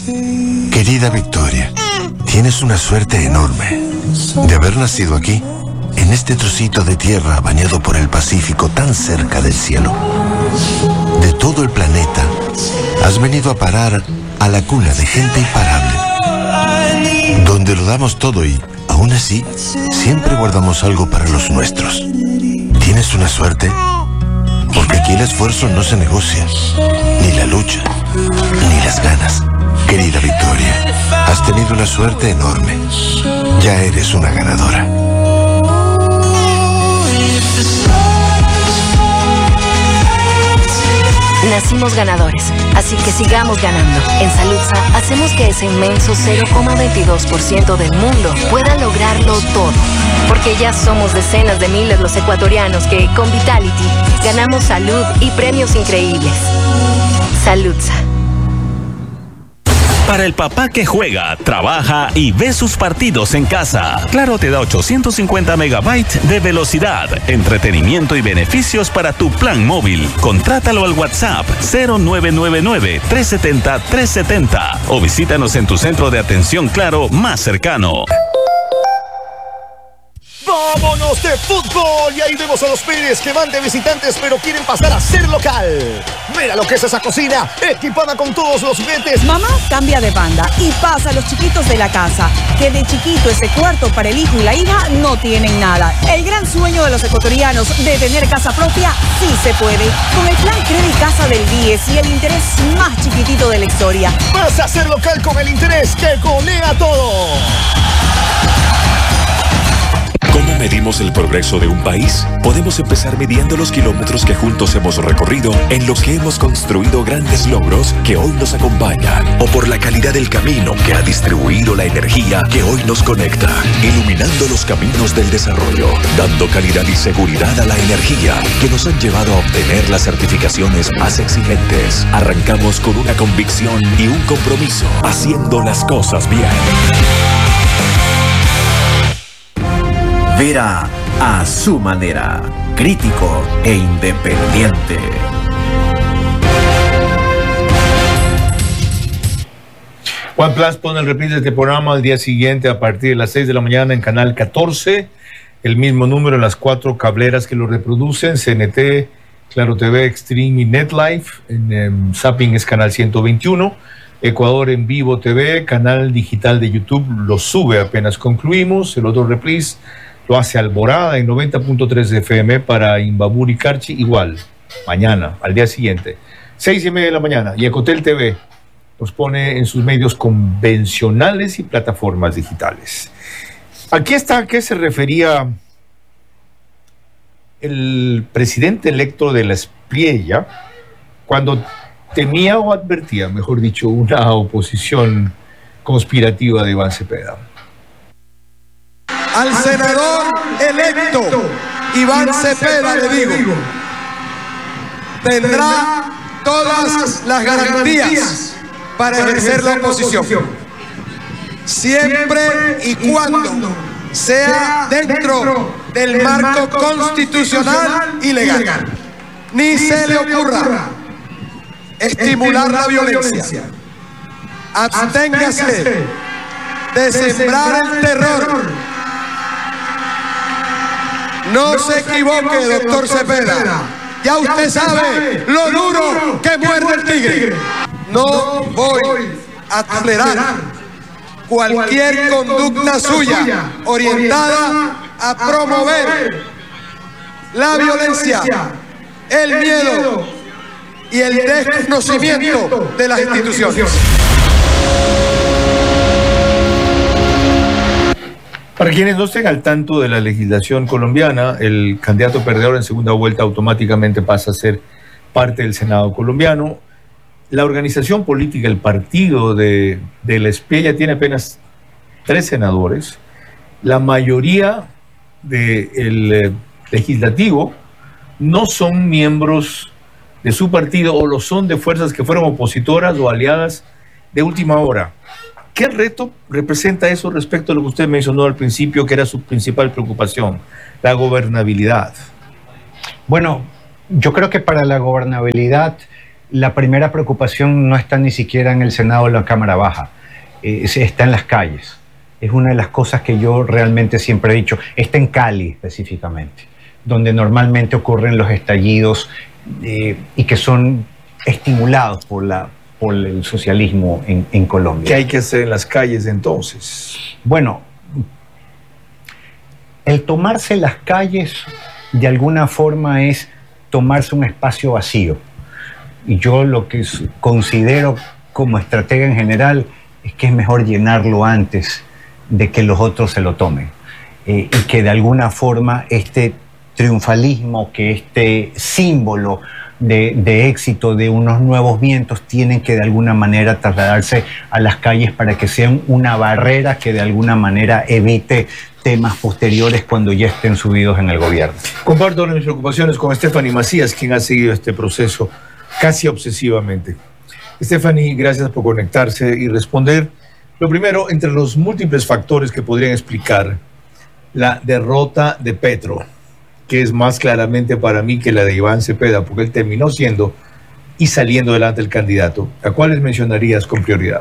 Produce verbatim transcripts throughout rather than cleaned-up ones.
Querida Victoria, tienes una suerte enorme de haber nacido aquí, en este trocito de tierra bañado por el Pacífico tan cerca del cielo. De todo el planeta, has venido a parar a la cuna de gente imparable, donde lo damos todo y, aún así, siempre guardamos algo para los nuestros. Tienes una suerte, porque aquí el esfuerzo no se negocia, ni la lucha, ni las ganas. Querida Victoria, has tenido una suerte enorme. Ya eres una ganadora. Nacimos ganadores, así que sigamos ganando. En Saludsa hacemos que ese inmenso cero coma veintidós por ciento del mundo pueda lograrlo todo. Porque ya somos decenas de miles los ecuatorianos que, con Vitality, ganamos salud y premios increíbles. Saludsa. Para el papá que juega, trabaja y ve sus partidos en casa, Claro te da ochocientos cincuenta megabytes de velocidad, entretenimiento y beneficios para tu plan móvil. Contrátalo al WhatsApp cero nueve nueve nueve, tres siete cero, tres siete cero o visítanos en tu centro de atención Claro más cercano. ¡Vámonos de fútbol! Y ahí vemos a los Pérez que van de visitantes pero quieren pasar a ser local. Mira lo que es esa cocina, equipada con todos los juguetes. Mamá cambia de banda y pasa a los chiquitos de la casa, que de chiquito ese cuarto para el hijo y la hija no tienen nada. El gran sueño de los ecuatorianos de tener casa propia sí se puede. Con el plan Credit Casa del diez y el interés más chiquitito de la historia. Vas a ser local con el interés que golea todo. ¿Cómo medimos el progreso de un país? Podemos empezar midiendo los kilómetros que juntos hemos recorrido, en los que hemos construido grandes logros que hoy nos acompañan, o por la calidad del camino que ha distribuido la energía que hoy nos conecta, iluminando los caminos del desarrollo, dando calidad y seguridad a la energía que nos han llevado a obtener las certificaciones más exigentes. Arrancamos con una convicción y un compromiso, haciendo las cosas bien. Vera a su manera, crítico e independiente. OnePlus pone el reprise de este programa al día siguiente a partir de las seis de la mañana en Canal catorce. El mismo número en las cuatro cableras que lo reproducen: C N T, Claro T V, Extreme y NetLife. En, en Zapping es Canal ciento veintiuno. Ecuador en Vivo T V, canal digital de YouTube, lo sube apenas concluimos. El otro reprise lo hace Alborada en noventa punto tres F M para Imbabur y Carchi, igual, mañana, al día siguiente, seis y media de la mañana. Y Ecotel T V los pone en sus medios convencionales y plataformas digitales. Aquí está a qué se refería el presidente electo de la Espriella cuando temía o advertía, mejor dicho, una oposición conspirativa de Iván Cepeda. Al senador electo Iván Cepeda le digo, tendrá todas las garantías para ejercer la oposición, siempre y cuando sea dentro del marco constitucional y legal. Ni se le ocurra estimular la violencia. Absténgase de sembrar el terror. No se equivoque, doctor Cepeda. Ya usted sabe lo duro que muerde el tigre. No voy a tolerar cualquier conducta suya orientada a promover la violencia, el miedo y el desconocimiento de las instituciones. Para quienes no estén al tanto de la legislación colombiana, el candidato perdedor en segunda vuelta automáticamente pasa a ser parte del Senado colombiano. La organización política, el partido de, de la Espriella tiene apenas tres senadores. La mayoría del eh, legislativo no son miembros de su partido o lo son de fuerzas que fueron opositoras o aliadas de última hora. ¿Qué reto representa eso respecto a lo que usted mencionó al principio, que era su principal preocupación, la gobernabilidad? Bueno, yo creo que para la gobernabilidad la primera preocupación no está ni siquiera en el Senado o en la Cámara Baja, eh, está en las calles. Es una de las cosas que yo realmente siempre he dicho. Está en Cali específicamente, donde normalmente ocurren los estallidos eh, y que son estimulados por, la, por el socialismo en, en Colombia. ¿Qué hay que hacer en las calles entonces? Bueno, el tomarse las calles de alguna forma es tomarse un espacio vacío. Y yo lo que considero como estratega en general es que es mejor llenarlo antes de que los otros se lo tomen. Eh, y que de alguna forma este triunfalismo, que este símbolo de, de éxito de unos nuevos vientos tienen que de alguna manera trasladarse a las calles para que sean una barrera que de alguna manera evite temas posteriores cuando ya estén subidos en el gobierno. Comparto mis preocupaciones con Stephanie Macías, quien ha seguido este proceso casi obsesivamente. Stephanie, gracias por conectarse y responder. Lo primero, entre los múltiples factores que podrían explicar la derrota de Petro, que es más claramente para mí que la de Iván Cepeda, porque él terminó siendo y saliendo delante el candidato, ¿a cuáles mencionarías con prioridad?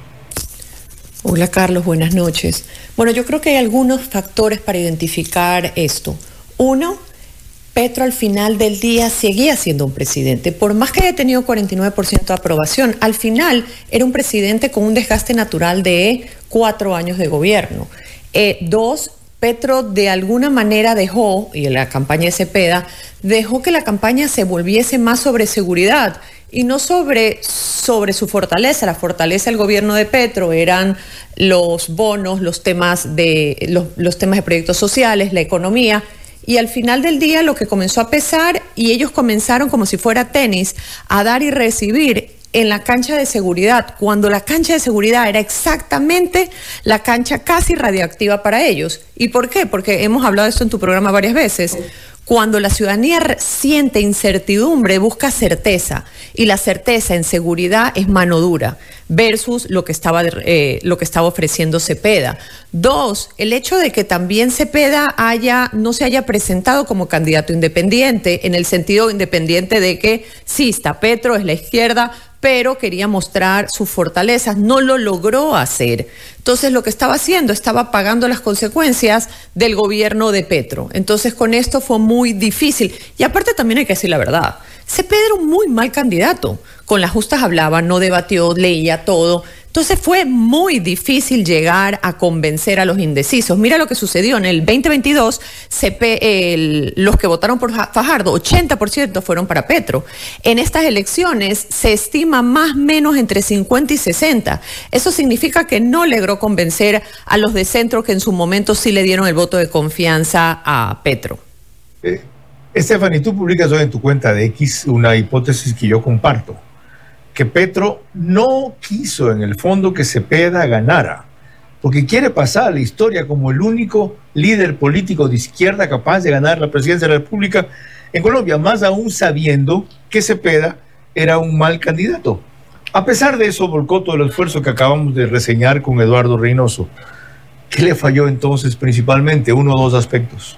Hola Carlos, buenas noches. Bueno, yo creo que hay algunos factores para identificar esto. Uno, Petro al final del día seguía siendo un presidente. Por más que haya tenido cuarenta y nueve por ciento de aprobación, al final era un presidente con un desgaste natural de cuatro años de gobierno. Eh, dos, Petro de alguna manera dejó, y en la campaña de Cepeda, dejó que la campaña se volviese más sobre seguridad y no sobre, sobre su fortaleza. La fortaleza del gobierno de Petro eran los bonos, los temas de, los, los temas de proyectos sociales, la economía. Y al final del día lo que comenzó a pesar, y ellos comenzaron como si fuera tenis, a dar y recibir en la cancha de seguridad, cuando la cancha de seguridad era exactamente la cancha casi radioactiva para ellos. ¿Y por qué? Porque hemos hablado de esto en tu programa varias veces. Cuando la ciudadanía siente incertidumbre, busca certeza, y la certeza en seguridad es mano dura, versus lo que estaba, eh, lo que estaba ofreciendo Cepeda. Dos, el hecho de que también Cepeda haya, no se haya presentado como candidato independiente, en el sentido independiente de que sí, está Petro, es la izquierda, pero quería mostrar sus fortalezas, no lo logró hacer. Entonces lo que estaba haciendo, estaba pagando las consecuencias del gobierno de Petro. Entonces con esto fue muy difícil. Y aparte también hay que decir la verdad, Cepeda era un muy mal candidato. Con las justas hablaba, no debatió, leía todo. Entonces fue muy difícil llegar a convencer a los indecisos. Mira lo que sucedió en el veinte veintidós, C P, el, los que votaron por Fajardo, ochenta por ciento fueron para Petro. En estas elecciones se estima más o menos entre cincuenta y sesenta. Eso significa que no logró convencer a los de centro que en su momento sí le dieron el voto de confianza a Petro. Eh, Stephanie, tú publicas hoy en tu cuenta de X una hipótesis que yo comparto, que Petro no quiso en el fondo que Cepeda ganara, porque quiere pasar a la historia como el único líder político de izquierda capaz de ganar la presidencia de la República en Colombia, más aún sabiendo que Cepeda era un mal candidato. A pesar de eso, volcó todo el esfuerzo que acabamos de reseñar con Eduardo Reynoso. ¿Qué le falló entonces principalmente? Uno o dos aspectos.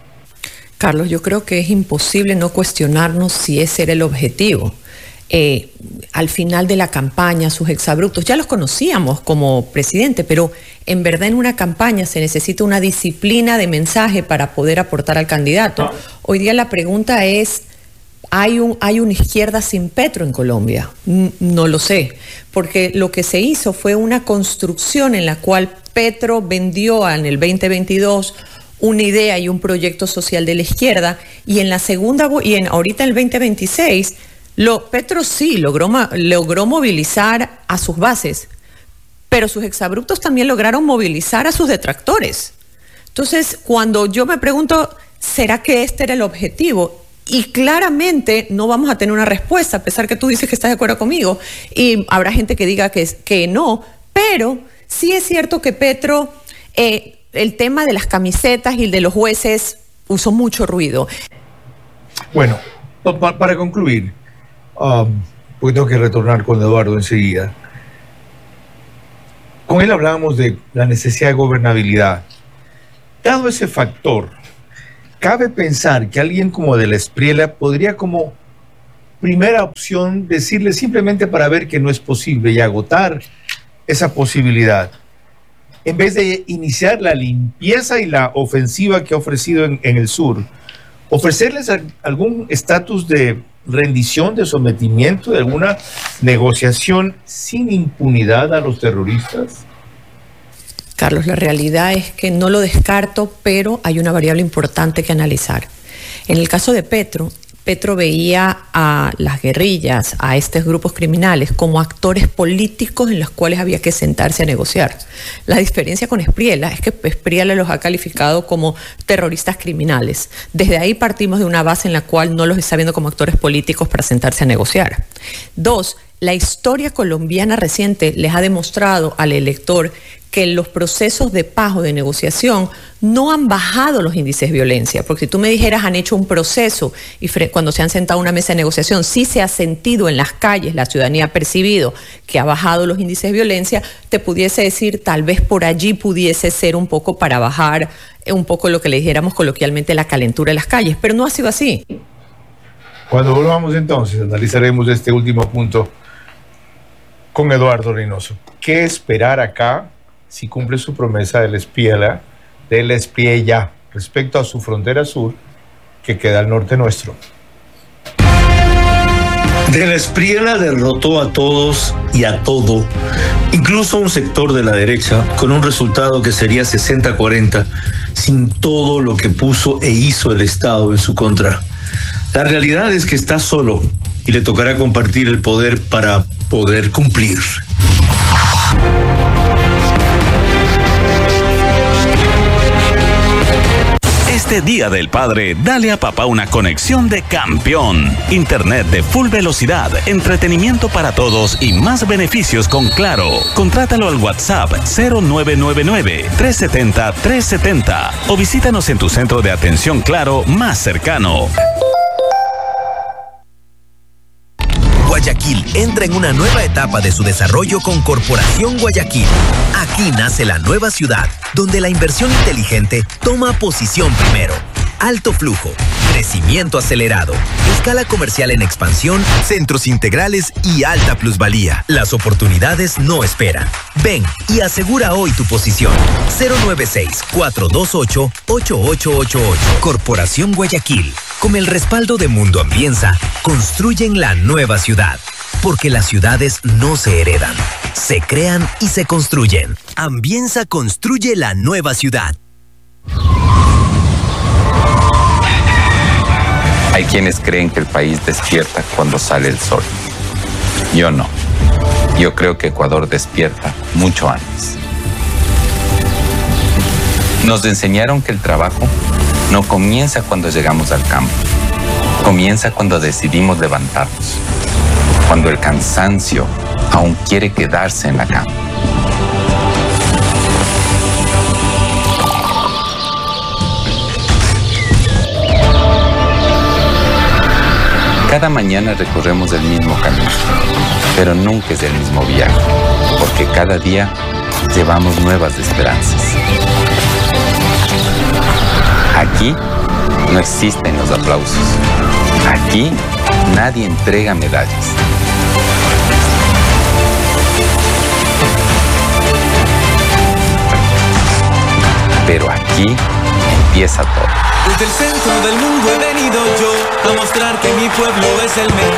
Carlos, yo creo que es imposible no cuestionarnos si ese era el objetivo. Eh, al final de la campaña, sus exabruptos, ya los conocíamos como presidente, pero en verdad en una campaña se necesita una disciplina de mensaje para poder aportar al candidato. Hoy día la pregunta es, ¿hay, un, ¿hay una izquierda sin Petro en Colombia? No lo sé, porque lo que se hizo fue una construcción en la cual Petro vendió en el veinte veintidós una idea y un proyecto social de la izquierda, y en la segunda, y en ahorita en el veinte veintiséis, Lo, Petro sí logró, logró movilizar a sus bases, pero sus exabruptos también lograron movilizar a sus detractores. Entonces, cuando yo me pregunto, ¿será que este era el objetivo? Y claramente no vamos a tener una respuesta, a pesar que tú dices que estás de acuerdo conmigo, y habrá gente que diga que, que no, pero sí es cierto que Petro, eh, el tema de las camisetas y el de los jueces usó mucho ruido. Bueno, pa para concluir, Um, porque tengo que retornar con Eduardo enseguida. Con él hablábamos de la necesidad de gobernabilidad. Dado ese factor, cabe pensar que alguien como de la Espriella podría como primera opción decirle simplemente para ver que no es posible y agotar esa posibilidad, en vez de iniciar la limpieza y la ofensiva que ha ofrecido en, en el sur, ofrecerles a, algún estatus de rendición, de sometimiento, de alguna negociación sin impunidad a los terroristas? Carlos, la realidad es que no lo descarto, pero hay una variable importante que analizar. En el caso de Petro, Petro veía a las guerrillas, a estos grupos criminales, como actores políticos en los cuales había que sentarse a negociar. La diferencia con Espriella es que Espriella los ha calificado como terroristas criminales. Desde ahí partimos de una base en la cual no los está viendo como actores políticos para sentarse a negociar. Dos, la historia colombiana reciente les ha demostrado al elector que los procesos de paz o de negociación no han bajado los índices de violencia, porque si tú me dijeras han hecho un proceso y cuando se han sentado a una mesa de negociación sí se ha sentido en las calles, la ciudadanía ha percibido que ha bajado los índices de violencia, te pudiese decir tal vez por allí pudiese ser un poco para bajar un poco lo que le dijéramos coloquialmente la calentura de las calles, pero no ha sido así. Cuando volvamos entonces analizaremos este último punto con Eduardo Reynoso. ¿Qué esperar acá si cumple su promesa del Espriella, del Espriella, respecto a su frontera sur, que queda al norte nuestro? De la Espriella derrotó a todos y a todo, incluso a un sector de la derecha, con un resultado que sería sesenta a cuarenta, sin todo lo que puso e hizo el Estado en su contra. La realidad es que está solo y le tocará compartir el poder para poder cumplir. Este Día del Padre, dale a papá una conexión de campeón. Internet de full velocidad, entretenimiento para todos y más beneficios con Claro. Contrátalo al WhatsApp cero nueve nueve nueve, tres siete cero, tres siete cero o visítanos en tu centro de atención Claro más cercano. Guayaquil entra en una nueva etapa de su desarrollo con Corporación Guayaquil. Aquí nace la nueva ciudad, donde la inversión inteligente toma posición primero. Alto flujo, crecimiento acelerado, escala comercial en expansión, centros integrales y alta plusvalía. Las oportunidades no esperan. Ven y asegura hoy tu posición. cero nueve seis, cuatro dos ocho, ocho ocho ocho ocho. Corporación Guayaquil. Con el respaldo de Mundo Ambienza, construyen la nueva ciudad. Porque las ciudades no se heredan, se crean y se construyen. Ambienza construye la nueva ciudad. Hay quienes creen que el país despierta cuando sale el sol. Yo no. Yo creo que Ecuador despierta mucho antes. Nos enseñaron que el trabajo no comienza cuando llegamos al campo. Comienza cuando decidimos levantarnos. Cuando el cansancio aún quiere quedarse en la cama. Cada mañana recorremos el mismo camino, pero nunca es el mismo viaje, porque cada día llevamos nuevas esperanzas. Aquí no existen los aplausos. Aquí nadie entrega medallas. Pero aquí empieza todo. Desde el centro del mundo he venido yo a mostrar que mi pueblo es el mejor.